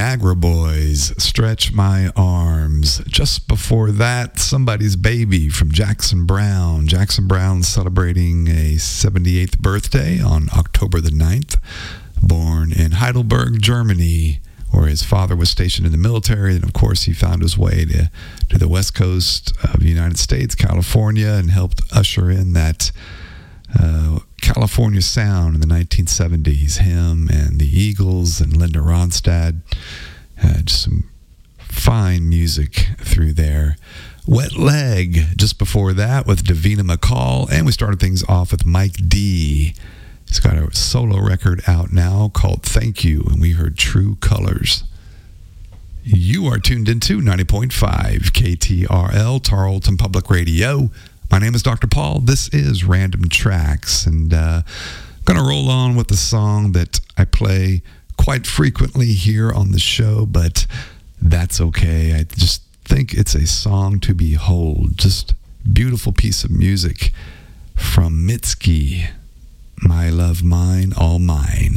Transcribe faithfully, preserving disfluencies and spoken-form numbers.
Niagara Boys, Stretch My Arms. Just before that, Somebody's Baby from Jackson Browne. Jackson Browne celebrating a seventy-eighth birthday on October the ninth. Born in Heidelberg, Germany, where his father was stationed in the military. And of course, he found his way to, to the west coast of the United States, California, and helped usher in that uh, California sound in the nineteen seventies. Him and the Eagles and Linda Ronstadt had some fine music through there. Wet Leg just before that with Davina McCall, and we started things off with Mike D. He's got a solo record out now called Thank You, and we heard True Colors. You are tuned into ninety point five K T R L, Tarleton Public Radio. My name is Doctor Paul. This is Random Tracks, and uh, I'm going to roll on with a song that I play quite frequently here on the show, but that's okay. I just think it's a song to behold. Just beautiful piece of music from Mitski. My Love Mine, All Mine.